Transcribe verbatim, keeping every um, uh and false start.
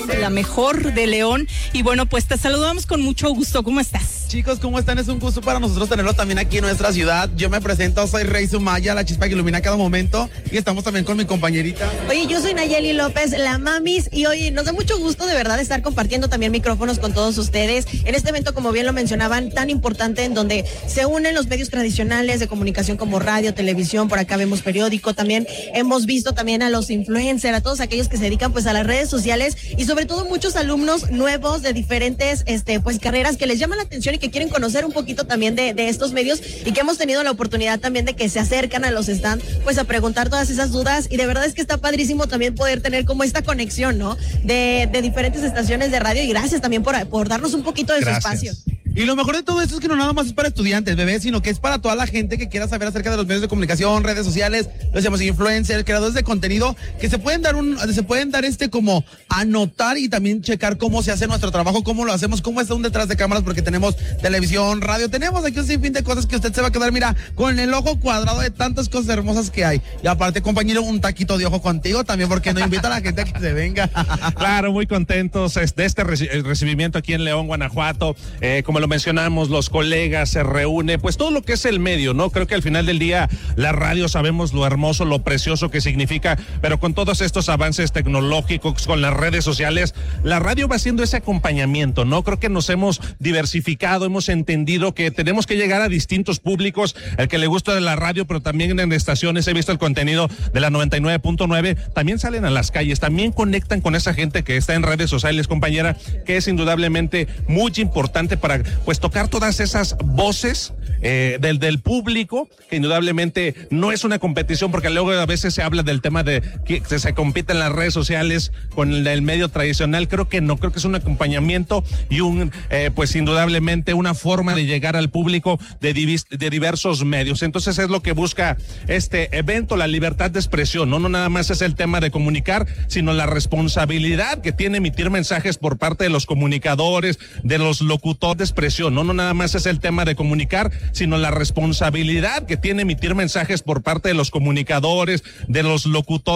La mejor de León. Y bueno, pues te saludamos con mucho gusto. ¿Cómo estás? Chicos, ¿cómo están? Es un gusto para nosotros tenerlos también aquí en nuestra ciudad. Yo me presento, soy Rey Sumaya, la chispa que ilumina cada momento. Y estamos también con mi compañerita. Oye, yo soy Nayeli López, la mamis. Y oye, nos da mucho gusto de verdad estar compartiendo también micrófonos con todos ustedes. En este evento, como bien lo mencionaban, tan importante en donde se unen los medios tradicionales de comunicación como radio, televisión, por acá vemos periódico. También hemos visto también a los influencers, a todos aquellos que se dedican pues a las redes sociales y sobre todo muchos alumnos nuevos de diferentes este pues carreras que les llaman la atención y que quieren conocer un poquito también de, de estos medios y que hemos tenido la oportunidad también de que se acercan a los stands pues a preguntar todas esas dudas y de verdad es que está padrísimo también poder tener como esta conexión, ¿no? De, de diferentes estaciones de radio y gracias también por, por darnos un poquito de Gracias. su espacio. Y lo mejor de todo esto es que no nada más es para estudiantes, bebés, sino que es para toda la gente que quiera saber acerca de los medios de comunicación, redes sociales, lo decíamos influencers, creadores de contenido, que se pueden dar un, se pueden dar este como anotar y también checar cómo se hace nuestro trabajo, cómo lo hacemos, cómo está un detrás de cámaras, porque tenemos televisión, radio, tenemos aquí un sinfín de cosas que usted se va a quedar, mira, con el ojo cuadrado de tantas cosas hermosas que hay. Y aparte, compañero, un taquito de ojo contigo también, porque no invita a la gente a que se venga. Claro, muy contentos de este recibimiento aquí en León, Guanajuato, eh, como lo mencionamos, los colegas se reúne, pues todo lo que es el medio, ¿no? Creo que al final del día la radio sabemos lo hermoso, lo precioso que significa, pero con todos estos avances tecnológicos, con las redes sociales, la radio va haciendo ese acompañamiento, ¿no? Creo que nos hemos diversificado, hemos entendido que tenemos que llegar a distintos públicos, el que le gusta de la radio, pero también en estaciones, he visto el contenido de la noventa y nueve punto nueve, también salen a las calles, también conectan con esa gente que está en redes sociales, compañera, que es indudablemente muy importante para, pues, tocar todas esas voces eh, del, del público, que indudablemente no es una competición, porque luego a veces se habla del tema de que se compite en las redes sociales con el, el medio tradicional. Creo que no, creo que es un acompañamiento y un, eh, pues indudablemente una forma de llegar al público de, divis, de diversos medios. Entonces es lo que busca este evento, la libertad de expresión, ¿no? No nada más es el tema de comunicar, sino la responsabilidad que tiene emitir mensajes por parte de los comunicadores, de los locutores de expresión, ¿no? No nada más es el tema de comunicar, sino la responsabilidad que tiene emitir mensajes por parte de los comunicadores, de los locutores.